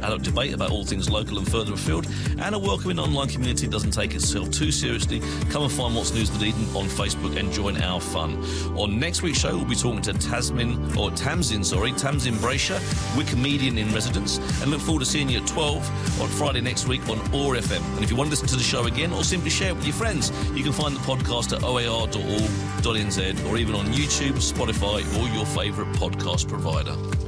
adult debate about all things local and further afield, and a welcoming online community that doesn't take itself too seriously. Come and find What's News Dunedin on Facebook and join our fun. On next week's show, we'll be talking to Tamsin Brasher, Wikimedian in residence, and look forward to seeing you at 12 on Friday next week on OAR FM. And if you want to listen to the show again or simply share it with your friends, you can find the podcast at oar.org.nz or even on YouTube, Spotify, or your favourite podcast provider.